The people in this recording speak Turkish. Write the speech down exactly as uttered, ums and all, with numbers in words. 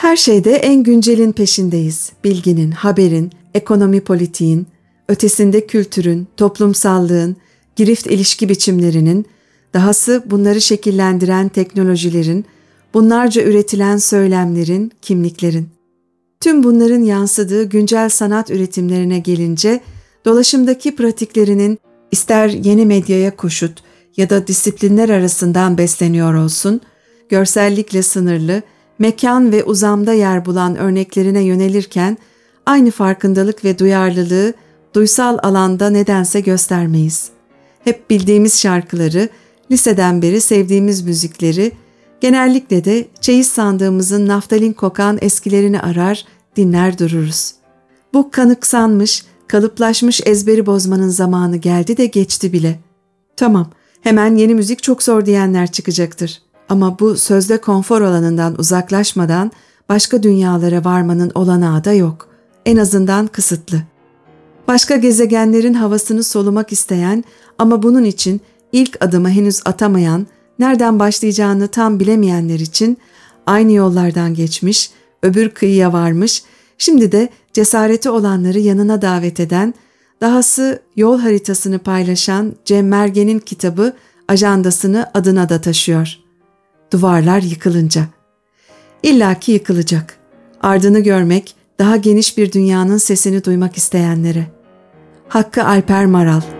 Her şeyde en güncelin peşindeyiz. Bilginin, haberin, ekonomi politiğin, ötesinde kültürün, toplumsallığın, girift ilişki biçimlerinin, dahası bunları şekillendiren teknolojilerin, bunlarca üretilen söylemlerin, kimliklerin. Tüm bunların yansıdığı güncel sanat üretimlerine gelince, dolaşımdaki pratiklerinin ister yeni medyaya koşut ya da disiplinler arasından besleniyor olsun, görsellikle sınırlı, mekan ve uzamda yer bulan örneklerine yönelirken, aynı farkındalık ve duyarlılığı duysal alanda nedense göstermeyiz. Hep bildiğimiz şarkıları, liseden beri sevdiğimiz müzikleri, genellikle de çeyiz sandığımızın naftalin kokan eskilerini arar, dinler dururuz. Bu kanıksanmış, kalıplaşmış ezberi bozmanın zamanı geldi de geçti bile. Tamam, hemen yeni müzik çok zor diyenler çıkacaktır. Ama bu sözde konfor alanından uzaklaşmadan başka dünyalara varmanın olanağı da yok. En azından kısıtlı. Başka gezegenlerin havasını solumak isteyen ama bunun için ilk adımı henüz atamayan, nereden başlayacağını tam bilemeyenler için aynı yollardan geçmiş, öbür kıyıya varmış, şimdi de cesareti olanları yanına davet eden, dahası yol haritasını paylaşan Cem Mergen'in kitabı ajandasını adına da taşıyor. Duvarlar yıkılınca. İllaki yıkılacak. Ardını görmek, daha geniş bir dünyanın sesini duymak isteyenlere. Hakkı Alper Maral.